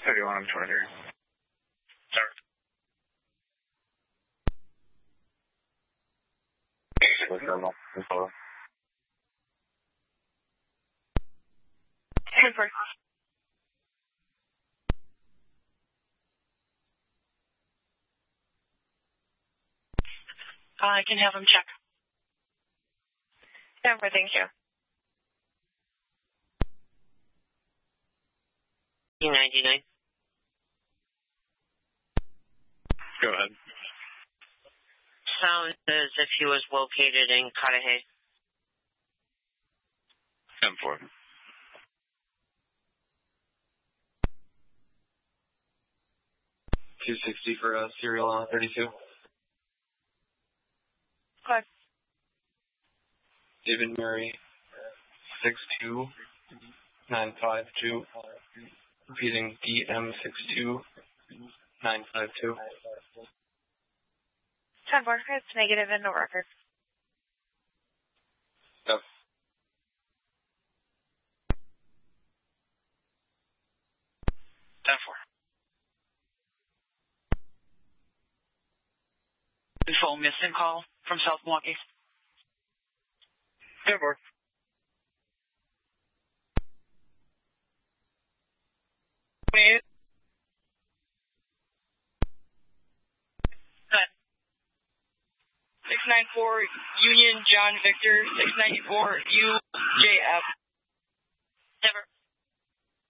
31 23. What's going on? 10-4. I can have him check. 10-4, thank you. 99. Go ahead. Sounds as if he was located in Cudahy. 10-4. $260 for a serial 32. Okay. David Murray, 62952. Repeating DM62952. 10-4, it's negative and no record. Yep. 10-4. Info missing call from South Milwaukee. 10-4. Good. 694 Union John Victor 694 UJF. Never.